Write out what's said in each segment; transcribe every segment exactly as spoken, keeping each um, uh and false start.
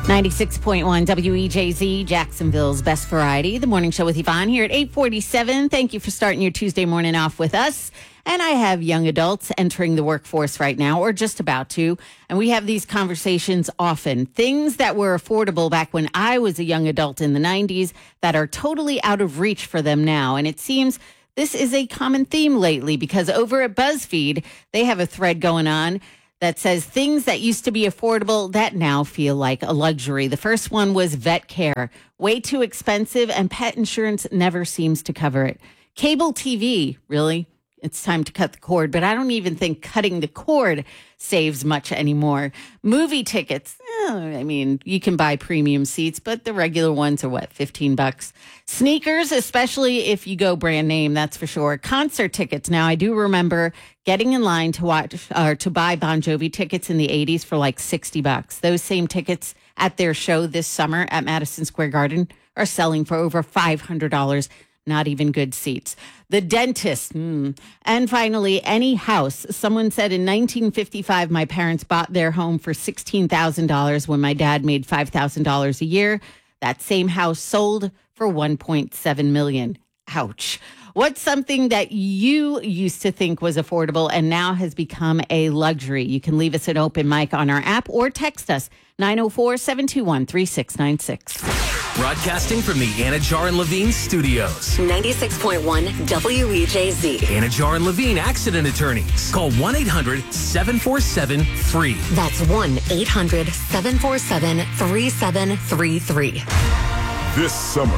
ninety-six point one W E J Z, Jacksonville's best variety. The morning show with Yvonne here at eight forty-seven. Thank you for starting your Tuesday morning off with us. And I have young adults entering the workforce right now, or just about to. And we have these conversations often. Things that were affordable back when I was a young adult in the nineties that are totally out of reach for them now. And it seems this is a common theme lately, because over at BuzzFeed, they have a thread going on that says things that used to be affordable that now feel like a luxury. The first one was vet care. Way too expensive, and pet insurance never seems to cover it. Cable T V, really? It's time to cut the cord, but I don't even think cutting the cord saves much anymore. Movie tickets, eh, I mean, you can buy premium seats, but the regular ones are what, fifteen bucks? Sneakers, especially if you go brand name, that's for sure. Concert tickets. Now, I do remember getting in line to watch or to buy Bon Jovi tickets in the eighties for like sixty bucks. Those same tickets at their show this summer at Madison Square Garden are selling for over five hundred dollars. Not even good seats. The dentist. Mm. And finally, any house. Someone said in nineteen fifty-five, my parents bought their home for sixteen thousand dollars when my dad made five thousand dollars a year. That same house sold for one point seven million dollars. Ouch. What's something that you used to think was affordable and now has become a luxury? You can leave us an open mic on our app or text us nine oh four, seven two one, three six nine six. Broadcasting from the Anajar and Levine studios. ninety-six point one W E J Z. Anajar and Levine accident attorneys. Call one eight hundred, seven four seven, F R E E. That's one eight hundred, seven four seven, three seven three three. This summer,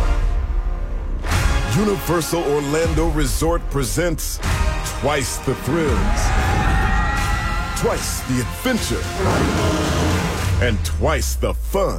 Universal Orlando Resort presents twice the thrills, twice the adventure, and twice the fun.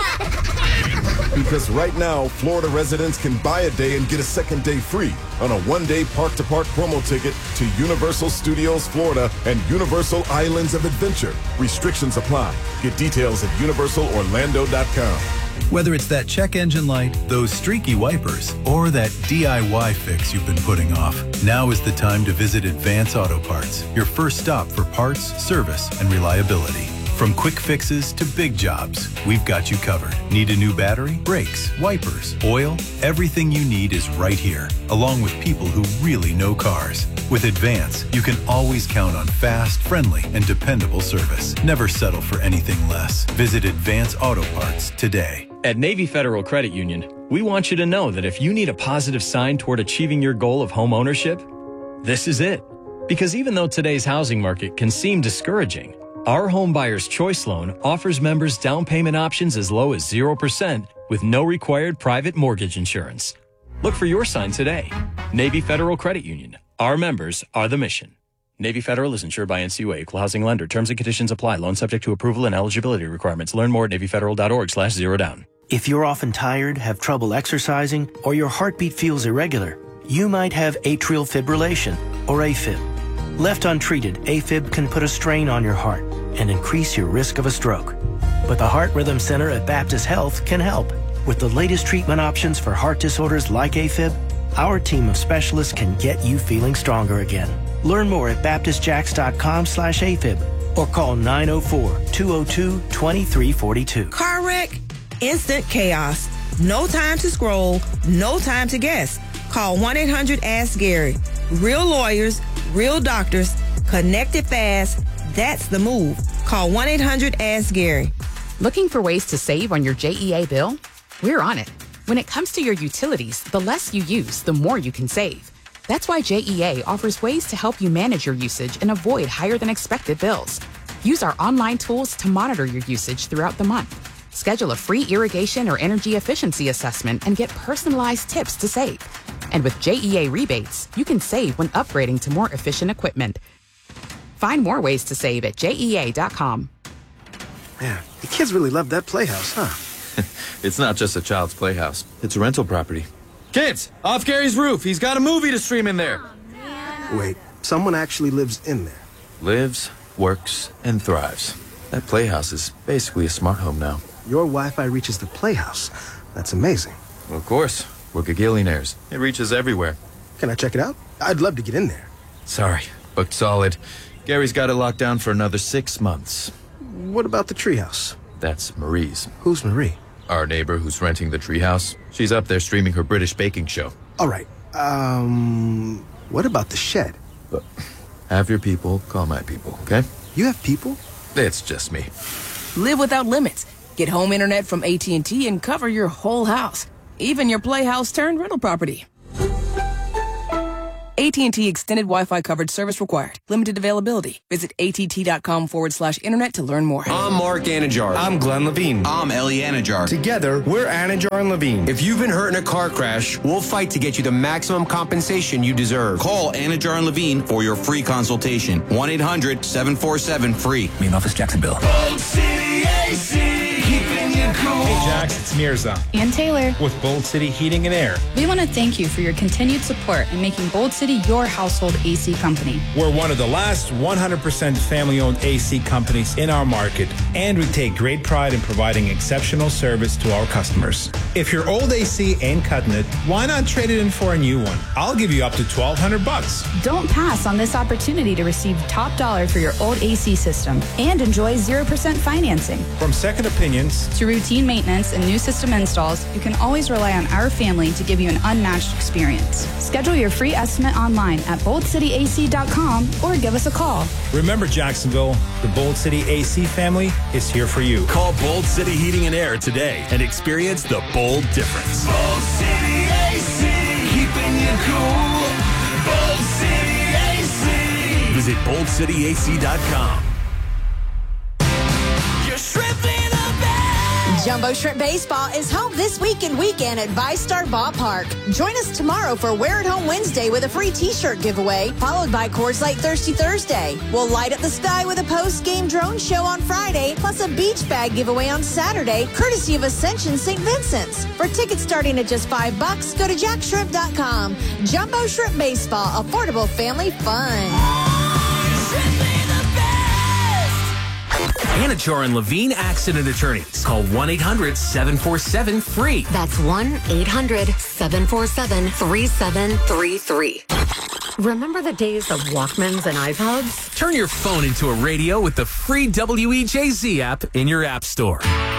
Because right now, Florida residents can buy a day and get a second day free on a one-day park-to-park promo ticket to Universal Studios Florida and Universal Islands of Adventure. Restrictions apply. Get details at universal orlando dot com. Whether it's that check engine light, those streaky wipers, or that D I Y fix you've been putting off, now is the time to visit Advance Auto Parts, your first stop for parts, service, and reliability. From quick fixes to big jobs, we've got you covered. Need a new battery, brakes, wipers, oil? Everything you need is right here, along with people who really know cars. With Advance, you can always count on fast, friendly, and dependable service. Never settle for anything less. Visit Advance Auto Parts today. At Navy Federal Credit Union, we want you to know that if you need a positive sign toward achieving your goal of home ownership, this is it. Because even though today's housing market can seem discouraging, our Home Buyer's Choice Loan offers members down payment options as low as zero percent with no required private mortgage insurance. Look for your sign today. Navy Federal Credit Union. Our members are the mission. Navy Federal is insured by N C U A, Equal Housing Lender. Terms and conditions apply. Loan subject to approval and eligibility requirements. Learn more at navy federal dot org slash zero down. If you're often tired, have trouble exercising, or your heartbeat feels irregular, you might have atrial fibrillation, or AFib. Left untreated, AFib can put a strain on your heart and increase your risk of a stroke. But the Heart Rhythm Center at Baptist Health can help. With the latest treatment options for heart disorders like AFib, our team of specialists can get you feeling stronger again. Learn more at baptist jacks dot com slash AFib or call nine oh four, two oh two, two three four two. Car wreck? Instant chaos. No time to scroll, no time to guess. Call one eight hundred ask Gary. Real lawyers, real doctors, connected fast. That's the move. Call one eight hundred ask Gary. Looking for ways to save on your J E A bill? We're on it. When it comes to your utilities, the less you use, the more you can save. That's why J E A offers ways to help you manage your usage and avoid higher than expected bills. Use our online tools to monitor your usage throughout the month. Schedule a free irrigation or energy efficiency assessment and get personalized tips to save. And with J E A rebates, you can save when upgrading to more efficient equipment. Find more ways to save at J E A dot com. Man, the kids really love that playhouse, huh? It's not just a child's playhouse. It's a rental property. Kids, off Gary's roof. He's got a movie to stream in there. Wait, someone actually lives in there? Lives, works, and thrives. That playhouse is basically a smart home now. Your Wi-Fi reaches the playhouse. That's amazing. Well, of course. We're gagillionaires. It reaches everywhere. Can I check it out? I'd love to get in there. Sorry, booked solid. Gary's got it locked down for another six months. What about the treehouse? That's Marie's. Who's Marie? Our neighbor who's renting the treehouse. She's up there streaming her British baking show. All right. Um, what about the shed? But have your people call my people, okay? You have people? It's just me. Live without limits. Get home internet from A T and T and cover your whole house. Even your playhouse turned rental property. A T and T extended Wi-Fi coverage service required. Limited availability. Visit att.com forward slash internet to learn more. I'm Mark Anajar. I'm Glenn Levine. I'm Ellie Anajar. Together, we're Anajar and Levine. If you've been hurt in a car crash, we'll fight to get you the maximum compensation you deserve. Call Anajar and Levine for your free consultation. one eight hundred seven four seven free. Main office, Jacksonville. Bold City A C, keeping you cool. Hey, Jax, it's Mirza. And Taylor. With Bold City Heating and Air. We want to thank you for your continued support in making Bold City your household A C company. We're one of the last one hundred percent family-owned A C companies in our market, and we take great pride in providing exceptional service to our customers. If your old A C ain't cutting it, why not trade it in for a new one? I'll give you up to twelve hundred bucks. Don't pass on this opportunity to receive top dollar for your old A C system and enjoy zero percent financing. From second opinions to routine maintenance and new system installs, you can always rely on our family to give you an unmatched experience. Schedule your free estimate online at bold city a c dot com or give us a call. Remember, Jacksonville, the Bold City A C family is here for you. Call Bold City Heating and Air today and experience the bold difference. Bold City A C, keeping you cool. Bold City A C. Visit bold city a c dot com. You're shrimping the best. Jumbo Shrimp Baseball is home this week and weekend at VyStar Ballpark. Join us tomorrow for Wear It Home Wednesday with a free t-shirt giveaway, followed by Coors Light Thirsty Thursday. We'll light up the sky with a post-game drone show on Friday, plus a beach bag giveaway on Saturday, courtesy of Ascension Saint Vincent's. For tickets starting at just five bucks, go to jack shrimp dot com. Jumbo Shrimp Baseball, affordable family fun. Anajar and Levine Accident Attorneys. Call one eight hundred seven four seven free. That's one eight hundred seven four seven three seven three three. Remember the days of Walkmans and iPods? Turn your phone into a radio with the free W E J Z app in your app store.